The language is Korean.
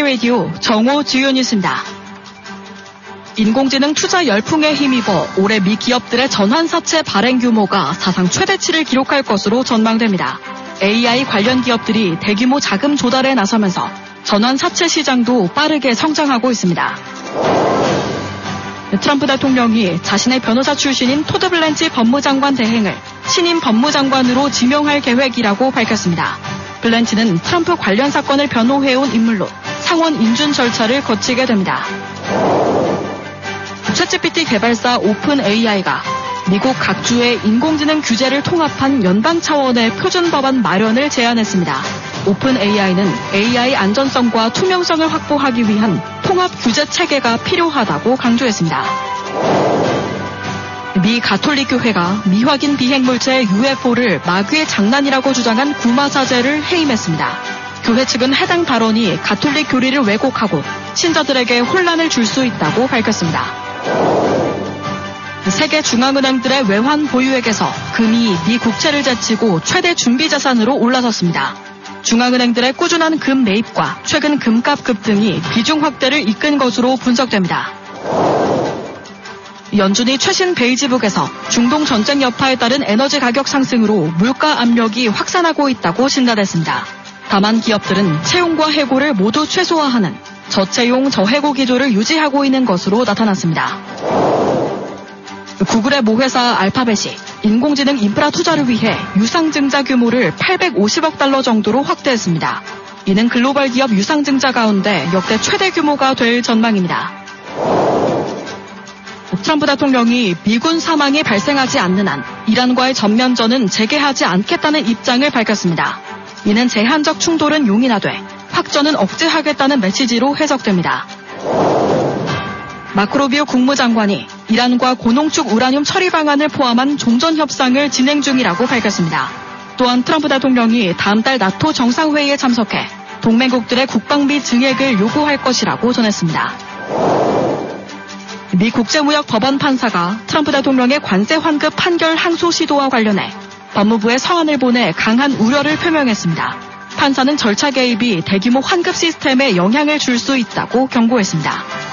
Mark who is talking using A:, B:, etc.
A: 라디오 정오 주요 뉴스입니다. 인공지능 투자 열풍에 힘입어 올해 미 기업들의 전환사채 발행 규모가 사상 최대치를 기록할 것으로 전망됩니다. AI 관련 기업들이 대규모 자금 조달에 나서면서 전환사채 시장도 빠르게 성장하고 있습니다. 트럼프 대통령이 자신의 변호사 출신인 토드 블랜치 법무장관 대행을 신임 법무장관으로 지명할 계획이라고 밝혔습니다. 블랜치는 트럼프 관련 사건을 변호해온 인물로 상원 인준 절차를 거치게 됩니다. 챗GPT 개발사 오픈AI가 미국 각 주의 인공지능 규제를 통합한 연방 차원의 표준 법안 마련을 제안했습니다. 오픈AI는 AI 안전성과 투명성을 확보하기 위한 통합 규제 체계가 필요하다고 강조했습니다. 미 가톨릭교회가 미확인 비행물체 UFO를 마귀의 장난이라고 주장한 구마 사제를 해임했습니다. 교회 측은 해당 발언이 가톨릭 교리를 왜곡하고 신자들에게 혼란을 줄 수 있다고 밝혔습니다. 세계 중앙은행들의 외환 보유액에서 금이 미 국채를 제치고 최대 준비 자산으로 올라섰습니다. 중앙은행들의 꾸준한 금 매입과 최근 금값 급등이 비중 확대를 이끈 것으로 분석됩니다. 연준이 최신 베이지북에서 중동 전쟁 여파에 따른 에너지 가격 상승으로 물가 압력이 확산하고 있다고 진단했습니다. 다만 기업들은 채용과 해고를 모두 최소화하는 저채용 저해고 기조를 유지하고 있는 것으로 나타났습니다. 구글의 모회사 알파벳이 인공지능 인프라 투자를 위해 유상증자 규모를 850억 달러 정도로 확대했습니다. 이는 글로벌 기업 유상증자 가운데 역대 최대 규모가 될 전망입니다. 트럼프 대통령이 미군 사망이 발생하지 않는 한 이란과의 전면전은 재개하지 않겠다는 입장을 밝혔습니다. 이는 제한적 충돌은 용인하되 확전은 억제하겠다는 메시지로 해석됩니다. 마크 루비오 국무장관이 이란과 고농축 우라늄 처리 방안을 포함한 종전 협상을 진행 중이라고 밝혔습니다. 또한 트럼프 대통령이 다음 달 나토 정상회의에 참석해 동맹국들의 국방비 증액을 요구할 것이라고 전했습니다. 미 국제무역법원 판사가 트럼프 대통령의 관세 환급 판결 항소 시도와 관련해 법무부에 서한을 보내 강한 우려를 표명했습니다. 판사는 절차 개입이 대규모 환급 시스템에 영향을 줄 수 있다고 경고했습니다.